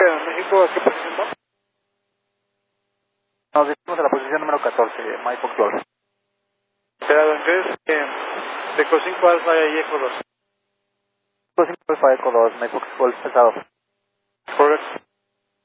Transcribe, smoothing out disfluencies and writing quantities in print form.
en México, ¿a qué posición va? Nos dirigimos a la posición número 14, Mike Foxtrot. Esperado, entonces, Eco 5 Alfa y Eco 2. Eco 5 Alfa, Eco 2, Mike Foxtrot pesado.